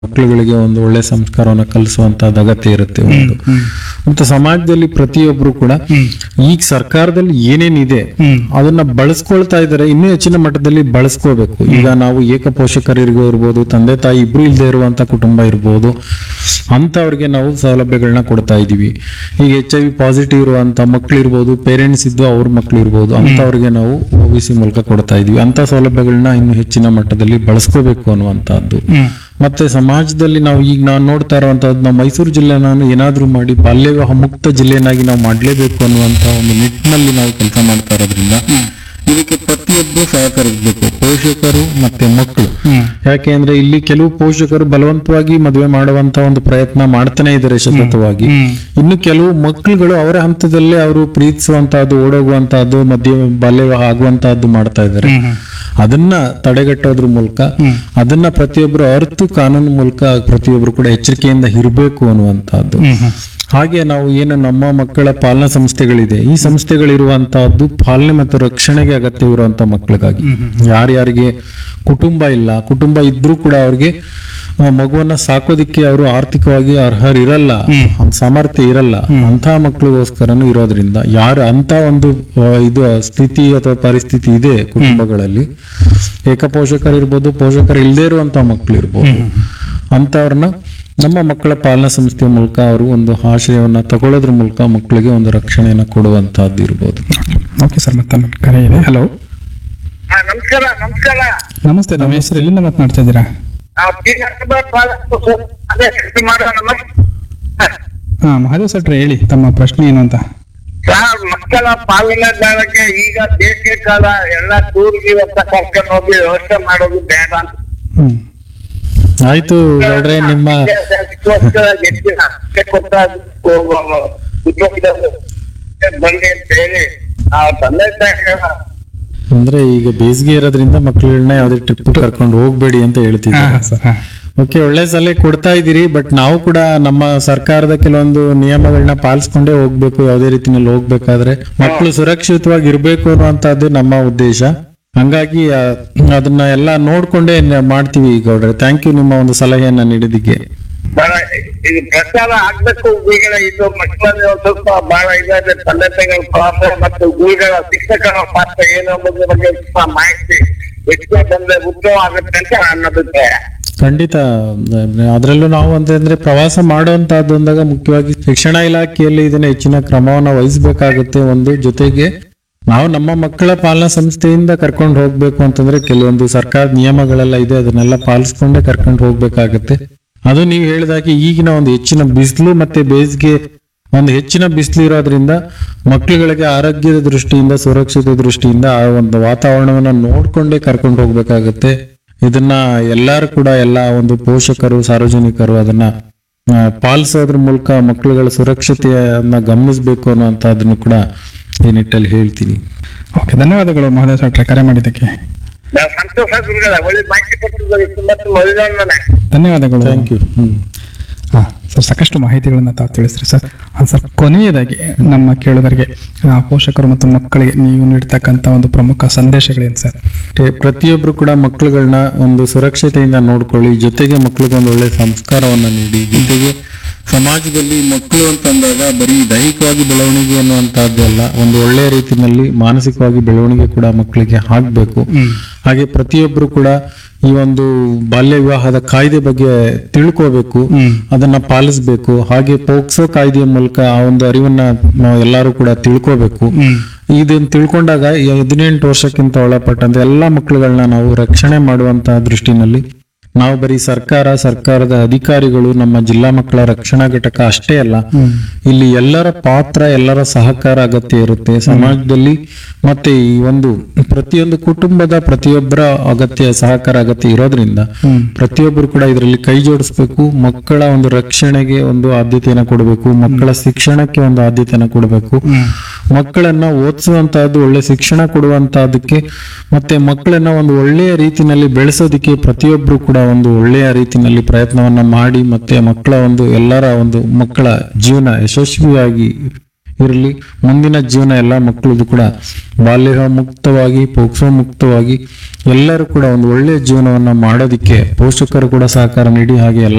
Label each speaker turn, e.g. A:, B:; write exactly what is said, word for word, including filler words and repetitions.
A: ಮಕ್ಕಳುಗಳಿಗೆ ಒಂದು ಒಳ್ಳೆ ಸಂಸ್ಕಾರವನ್ನು ಕಲಿಸುವಂತಹದ್ದು ಅಗತ್ಯ ಇರುತ್ತೆ ಒಂದು. ಮತ್ತೆ ಸಮಾಜದಲ್ಲಿ ಪ್ರತಿಯೊಬ್ರು ಕೂಡ ಈಗ ಸರ್ಕಾರದಲ್ಲಿ ಏನೇನಿದೆ ಅದನ್ನ ಬಳಸ್ಕೊಳ್ತಾ ಇದ್ದಾರೆ, ಇನ್ನೂ ಹೆಚ್ಚಿನ ಮಟ್ಟದಲ್ಲಿ ಬಳಸ್ಕೋಬೇಕು. ಈಗ ನಾವು ಏಕ ಪೋಷಕರಿಗೂ ಇರ್ಬೋದು, ತಂದೆ ತಾಯಿ ಇಬ್ರು ಇಲ್ಲದೆ ಇರುವಂತ ಕುಟುಂಬ ಇರ್ಬೋದು, ಅಂತವ್ರಿಗೆ ನಾವು ಸೌಲಭ್ಯಗಳನ್ನ ಕೊಡ್ತಾ ಇದೀವಿ. ಈಗ ಎಚ್ ಐ ವಿ ಪಾಸಿಟಿವ್ ಇರುವಂತ ಮಕ್ಳು ಇರ್ಬೋದು, ಪೇರೆಂಟ್ಸ್ ಇದ್ದು ಅವ್ರ ಮಕ್ಳು ಇರ್ಬೋದು, ಅಂತವ್ರಿಗೆ ನಾವು ಒ ಬಿ ಸಿ ಮೂಲಕ ಕೊಡ್ತಾ ಇದೀವಿ. ಅಂತ ಸೌಲಭ್ಯಗಳನ್ನ ಇನ್ನು ಹೆಚ್ಚಿನ ಮಟ್ಟದಲ್ಲಿ ಬಳಸ್ಕೋಬೇಕು ಅನ್ನುವಂತಹದ್ದು. ಮತ್ತೆ ಸಮಾಜದಲ್ಲಿ ನಾವು ಈಗ ನಾವು ನೋಡ್ತಾ ಇರುವಂತಹದ್ದು, ನಾವು ಮೈಸೂರು ಜಿಲ್ಲೆ ನಾನು ಏನಾದ್ರೂ ಮಾಡಿ ಬಾಲ್ಯ ವಿವಾಹ ಮುಕ್ತ ಜಿಲ್ಲೆಯನ್ನಾಗಿ ನಾವು ಮಾಡ್ಲೇಬೇಕು ಅನ್ನುವಂತ ಒಂದು ನಿಟ್ಟಿನಲ್ಲಿ ನಾವು ಕೆಲಸ ಮಾಡ್ತಾ ಇರೋದ್ರಿಂದ ಇದಕ್ಕೆ ಪ್ರತಿಯೊಬ್ಬರು ಸಹಕರಿಸಬೇಕು, ಪೋಷಕರು ಮತ್ತೆ ಮಕ್ಕಳು. ಯಾಕೆ ಅಂದ್ರೆ ಇಲ್ಲಿ ಕೆಲವು ಪೋಷಕರು ಬಲವಂತವಾಗಿ ಮದುವೆ ಮಾಡುವಂತ ಒಂದು ಪ್ರಯತ್ನ ಮಾಡ್ತಾನೆ ಇದ್ದಾರೆ ಸತತವಾಗಿ. ಇನ್ನು ಕೆಲವು ಮಕ್ಕಳುಗಳು ಅವರ ಹಂತದಲ್ಲೇ ಅವರು ಪ್ರೀತಿಸುವಂತಹದ್ದು, ಓಡೋಗುವಂತಹದ್ದು, ಮಧ್ಯ ಬಾಲ್ಯ ವಿವಾಹ ಆಗುವಂತಹದ್ದು ಮಾಡ್ತಾ ಇದ್ದಾರೆ. ಅದನ್ನ ತಡೆಗಟ್ಟೋದ್ರ ಮೂಲಕ ಅದನ್ನ ಪ್ರತಿಯೊಬ್ಬರು ಅರ್ಥ ಕಾನೂನು ಮೂಲಕ ಪ್ರತಿಯೊಬ್ರು ಕೂಡ ಎಚ್ಚರಿಕೆಯಿಂದ ಇರಬೇಕು ಅನ್ನುವಂತಹದ್ದು. ಹಾಗೆ ನಾವು ಏನು ನಮ್ಮ ಮಕ್ಕಳ ಪಾಲನಾ ಸಂಸ್ಥೆಗಳಿದೆ, ಈ ಸಂಸ್ಥೆಗಳಿರುವಂತಹದ್ದು ಪಾಲನೆ ಮತ್ತು ರಕ್ಷಣೆಗೆ ಅಗತ್ಯವಿರುವಂತಹ ಮಕ್ಕಳಿಗಾಗಿ. ಯಾರ್ಯಾರಿಗೆ ಕುಟುಂಬ ಇಲ್ಲ, ಕುಟುಂಬ ಇದ್ರೂ ಕೂಡ ಅವ್ರಿಗೆ ಮಗುವನ್ನ ಸಾಕೋದಿಕ್ಕೆ ಅವರು ಆರ್ಥಿಕವಾಗಿ ಅರ್ಹರಿರಲ್ಲ, ಸಾಮರ್ಥ್ಯ ಇರಲ್ಲ, ಅಂತಹ ಮಕ್ಕಳಿಗೋಸ್ಕರನು ಇರೋದ್ರಿಂದ ಯಾರು ಅಂತ ಒಂದು ಇದು ಸ್ಥಿತಿ ಅಥವಾ ಪರಿಸ್ಥಿತಿ ಇದೆ ಕುಟುಂಬಗಳಲ್ಲಿ, ಏಕಪೋಷಕರು ಇರ್ಬೋದು, ಪೋಷಕರು ಇಲ್ಲದೆ ಇರುವಂತಹ ಮಕ್ಕಳು ಇರ್ಬೋದು, ಅಂತವ್ರನ್ನ ನಮ್ಮ ಮಕ್ಕಳ ಪಾಲನಾ ಸಂಸ್ಥೆಯ ಮೂಲಕ ಅವರು ಒಂದು ಆಶ್ರಯವನ್ನ ತಗೊಳ್ಳೋದ್ರ ಮೂಲಕ ಮಕ್ಕಳಿಗೆ ಒಂದು ರಕ್ಷಣೆಯನ್ನ ಕೊಡುವಂತಹದ್ದು ಇರ್ಬೋದು.
B: ಓಕೆ ಸರ್, ಮತ್ತೆ ಕರೆ ಇದೆ. ಹಲೋ,
C: ನಮಸ್ಕಾರ. ನಮಸ್ಕಾರ.
B: ನಮಸ್ತೆ. ನಮ್ಮ ಹೆಸರು ಎಲ್ಲಿಂದ ಮಾತನಾಡ್ತಾ ಇದ್ದೀರಾ? ಹಾ, ಮಹಾದೇವ್ ಸಟ್ರೆ ಹೇಳಿ ತಮ್ಮ ಪ್ರಶ್ನೆ ಏನು ಅಂತ.
C: ಸರ್, ಮಕ್ಕಳ ಪಾಲನೆದಾರಕ್ಕೆ ಈಗ ಬೇಸಿಗೆ ಕಾಲ ಎಲ್ಲ ಟೂರ್ಗೆ ಅಂತ ಕರ್ಕೊಂಡು ಹೋಗಿ ವ್ಯವಸ್ಥೆ ಮಾಡೋದು ಬೇಡ ಅಂತ.
B: ಹ್ಮ್
A: ಆಯ್ತು ನೋಡ್ರೆ, ನಿಮ್ಮ
C: ಬಂದಿ ಅಂತ ಹೇಳಿ ಆ ತಂದೆ ತಾಯಿ
A: ಅಂದ್ರೆ ಈಗ ಬೇಸಿಗೆ ಇರೋದ್ರಿಂದ ಮಕ್ಕಳನ್ನ ಯಾವ್ದೇ ಟ್ರಿಪ್ ಕರ್ಕೊಂಡು ಹೋಗ್ಬೇಡಿ ಅಂತ ಹೇಳ್ತಿದ್ದಾರೆ. ಓಕೆ, ಒಳ್ಳೆ ಸಲಹೆ ಕೊಡ್ತಾ ಇದ್ದೀರಿ. ಬಟ್ ನಾವು ಕೂಡ ನಮ್ಮ ಸರ್ಕಾರದ ಕೆಲವೊಂದು ನಿಯಮಗಳನ್ನ ಪಾಲಿಸ್ಕೊಂಡೇ ಹೋಗ್ಬೇಕು. ಯಾವ್ದೇ ರೀತಿನಲ್ಲಿ ಹೋಗ್ಬೇಕಾದ್ರೆ ಮಕ್ಕಳು ಸುರಕ್ಷಿತವಾಗಿ ಇರ್ಬೇಕು ಅನ್ನುವಂತಹದ್ದು ನಮ್ಮ ಉದ್ದೇಶ. ಹಂಗಾಗಿ ಆ, ಅದನ್ನ ಎಲ್ಲ ನೋಡ್ಕೊಂಡೇ ಮಾಡ್ತೀವಿ. ಈಗ ಗೌಡ್ರೆ, ಥ್ಯಾಂಕ್ ಯು ನಿಮ್ಮ ಒಂದು ಸಲಹೆಯನ್ನ ನೀಡಿದ್ದಕ್ಕೆ.
C: ಬಹಳ ಇದು ಪ್ರಚಾರ ಆಗ್ಬೇಕು. ಗುರುಗಳ ಇದು ಮಕ್ಕಳಲ್ಲಿ ಒಂದ್ ಸ್ವಲ್ಪ ಬಹಳ ಇದಾದ್ರೆ ತಂದೆ ತಾಯಿಗಳ ಪಾತ್ರ ಮತ್ತು ಗುರುಗಳ ಶಿಕ್ಷಕರ ಪಾತ್ರ ಏನು ಅನ್ನೋದ್ರ ಬಗ್ಗೆ ಸ್ವಲ್ಪ ಮಾಹಿತಿ ಹೆಚ್ಚು ಬಂದ್ರೆ ಉತ್ತಮ ಆಗುತ್ತೆ ಅಂತ ನನ್ನ ಅಭಿಪ್ರಾಯ.
A: ಖಂಡಿತ. ಅದ್ರಲ್ಲೂ ನಾವು ಅಂತಂದ್ರೆ ಪ್ರವಾಸ ಮಾಡುವಂತಹದ್ದು ಅಂದಾಗ ಮುಖ್ಯವಾಗಿ ಶಿಕ್ಷಣ ಇಲಾಖೆಯಲ್ಲಿ ಇದನ್ನ ಹೆಚ್ಚಿನ ಕ್ರಮವನ್ನ ವಹಿಸಬೇಕಾಗುತ್ತೆ. ಒಂದು ಜೊತೆಗೆ ನಾವು ನಮ್ಮ ಮಕ್ಕಳ ಪಾಲನಾ ಸಂಸ್ಥೆಯಿಂದ ಕರ್ಕೊಂಡು ಹೋಗ್ಬೇಕು ಅಂತಂದ್ರೆ ಕೆಲವೊಂದು ಸರ್ಕಾರದ ನಿಯಮಗಳೆಲ್ಲ ಇದೆ, ಅದನ್ನೆಲ್ಲ ಪಾಲಿಸ್ಕೊಂಡೇ ಕರ್ಕೊಂಡು ಹೋಗ್ಬೇಕಾಗತ್ತೆ. ಅದು ನೀವು ಹೇಳಿದಾಗೆ ಈಗಿನ ಒಂದು ಹೆಚ್ಚಿನ ಬಿಸಿಲು ಮತ್ತೆ ಬೇಸಿಗೆ ಒಂದು ಹೆಚ್ಚಿನ ಬಿಸಿಲು ಇರೋದ್ರಿಂದ ಮಕ್ಕಳುಗಳಿಗೆ ಆರೋಗ್ಯದ ದೃಷ್ಟಿಯಿಂದ, ಸುರಕ್ಷತೆ ದೃಷ್ಟಿಯಿಂದ ಆ ಒಂದು ವಾತಾವರಣವನ್ನ ನೋಡ್ಕೊಂಡೇ ಕರ್ಕೊಂಡು ಹೋಗ್ಬೇಕಾಗತ್ತೆ. ಇದನ್ನ ಎಲ್ಲಾರು ಕೂಡ ಎಲ್ಲ ಒಂದು ಪೋಷಕರು, ಸಾರ್ವಜನಿಕರು ಅದನ್ನ ಪಾಲಿಸೋದ್ರ ಮೂಲಕ ಮಕ್ಕಳುಗಳ ಸುರಕ್ಷತೆಯನ್ನ ಗಮನಿಸಬೇಕು ಅನ್ನುವಂಥದ್ದನ್ನು ಕೂಡ ಈ ನಿಟ್ಟಲ್ಲಿ ಹೇಳ್ತೀನಿ.
B: ಓಕೆ, ಧನ್ಯವಾದಗಳು ಮಹಾದೇವ್ ಸಟ್ರೆ ಕರೆ ಮಾಡಿದ್ದಕ್ಕೆ.
C: ಸಂತೋಷ ಗುರುಗಳ ಒಳ್ಳೆ ಮಾಹಿತಿ ಕೊಟ್ಟಿದ್ದಾರೆ. ತುಂಬಾ ತುಂಬ ಒಳ್ಳೆಯವರನ್ನ.
B: ಧನ್ಯವಾದಗಳು.
A: Thank you. ಹ್ಮ್
B: ಹಾ ಸರ್, ಸಾಕಷ್ಟು ಮಾಹಿತಿಗಳನ್ನ ತಾವು ತಿಳಿಸ್ರಿ ಸರ್. ಆ, ಸರ್, ಕೊನೆಯದಾಗಿ ನಮ್ಮ ಕೇಳುಗರಿಗೆ ಆ, ಪೋಷಕರು ಮತ್ತು ಮಕ್ಕಳಿಗೆ ನೀವು ನೀಡ್ತಕ್ಕಂಥ ಒಂದು ಪ್ರಮುಖ ಸಂದೇಶಗಳೇನು ಸರ್?
A: ಮತ್ತೆ ಪ್ರತಿಯೊಬ್ರು ಕೂಡ ಮಕ್ಕಳುಗಳನ್ನ ಒಂದು ಸುರಕ್ಷತೆಯಿಂದ ನೋಡ್ಕೊಳ್ಳಿ, ಜೊತೆಗೆ ಮಕ್ಕಳಿಗೆ ಒಂದು ಒಳ್ಳೆ ಸಂಸ್ಕಾರವನ್ನ ನೀಡಿ, ಜೊತೆಗೆ ಸಮಾಜದಲ್ಲಿ ಮಕ್ಕಳು ಅಂತಂದಾಗ ಬರೀ ದೈಹಿಕವಾಗಿ ಬೆಳವಣಿಗೆ ಅನ್ನುವಂತಹದ್ದಲ್ಲ, ಒಂದು ಒಳ್ಳೆಯ ರೀತಿಯಲ್ಲಿ ಮಾನಸಿಕವಾಗಿ ಬೆಳವಣಿಗೆ ಕೂಡ ಮಕ್ಕಳಿಗೆ ಆಗ್ಬೇಕು. ಹಾಗೆ ಪ್ರತಿಯೊಬ್ರು ಕೂಡ ಈ ಒಂದು ಬಾಲ್ಯ ವಿವಾಹದ ಕಾಯ್ದೆ ಬಗ್ಗೆ ತಿಳ್ಕೋಬೇಕು, ಅದನ್ನ ಪಾಲಿಸ್ಬೇಕು. ಹಾಗೆ ಪೋಕ್ಸೋ ಕಾಯ್ದೆಯ ಮೂಲಕ ಆ ಒಂದು ಅರಿವನ್ನ ನಾವು ಎಲ್ಲರೂ ಕೂಡ ತಿಳ್ಕೋಬೇಕು. ಇದನ್ನ ತಿಳ್ಕೊಂಡಾಗ ಹದಿನೆಂಟು ವರ್ಷಕ್ಕಿಂತ ಒಳಪಟ್ಟಂತ ಎಲ್ಲಾ ಮಕ್ಕಳುಗಳನ್ನ ನಾವು ರಕ್ಷಣೆ ಮಾಡುವಂತಹ ದೃಷ್ಟಿನಲ್ಲಿ ನಾವು ಬರೀ ಸರ್ಕಾರ, ಸರ್ಕಾರದ ಅಧಿಕಾರಿಗಳು, ನಮ್ಮ ಜಿಲ್ಲಾ ಮಕ್ಕಳ ರಕ್ಷಣಾ ಘಟಕ ಅಷ್ಟೇ ಅಲ್ಲ, ಇಲ್ಲಿ ಎಲ್ಲರ ಪಾತ್ರ, ಎಲ್ಲರ ಸಹಕಾರ ಅಗತ್ಯ ಇರುತ್ತೆ ಸಮಾಜದಲ್ಲಿ. ಮತ್ತೆ ಈ ಒಂದು ಪ್ರತಿಯೊಂದು ಕುಟುಂಬದ ಪ್ರತಿಯೊಬ್ಬರ ಅಗತ್ಯ, ಸಹಕಾರ ಅಗತ್ಯ ಇರೋದ್ರಿಂದ ಪ್ರತಿಯೊಬ್ಬರು ಕೂಡ ಇದರಲ್ಲಿ ಕೈ ಜೋಡಿಸ್ಬೇಕು. ಮಕ್ಕಳ ಒಂದು ರಕ್ಷಣೆಗೆ ಒಂದು ಆದ್ಯತೆಯನ್ನ ಕೊಡಬೇಕು, ಮಕ್ಕಳ ಶಿಕ್ಷಣಕ್ಕೆ ಒಂದು ಆದ್ಯತೆಯನ್ನ ಕೊಡಬೇಕು, ಮಕ್ಕಳನ್ನ ಓದಿಸುವಂತಹದ್ದು, ಒಳ್ಳೆ ಶಿಕ್ಷಣ ಕೊಡುವಂತಹದಕ್ಕೆ, ಮತ್ತೆ ಮಕ್ಕಳನ್ನ ಒಂದು ಒಳ್ಳೆಯ ರೀತಿನಲ್ಲಿ ಬೆಳೆಸೋದಿಕ್ಕೆ ಪ್ರತಿಯೊಬ್ರು ಕೂಡ ಒಂದು ಒಳ್ಳೆಯ ರೀತಿನಲ್ಲಿ ಪ್ರಯತ್ನವನ್ನ ಮಾಡಿ, ಮತ್ತೆ ಮಕ್ಕಳ ಒಂದು ಎಲ್ಲರ ಒಂದು ಮಕ್ಕಳ ಜೀವನ ಯಶಸ್ವಿಯಾಗಿ ಇರಲಿ. ಮುಂದಿನ ಜೀವನ ಎಲ್ಲ ಮಕ್ಕಳದು ಕೂಡ ಬಾಲ್ಯ ಮುಕ್ತವಾಗಿ, ಪೋಕ್ಸೋ ಮುಕ್ತವಾಗಿ ಎಲ್ಲರೂ ಕೂಡ ಒಂದು ಒಳ್ಳೆಯ ಜೀವನವನ್ನ ಮಾಡೋದಿಕ್ಕೆ ಪೋಷಕರು ಕೂಡ ಸಹಕಾರ ನೀಡಿ, ಹಾಗೆ ಎಲ್ಲ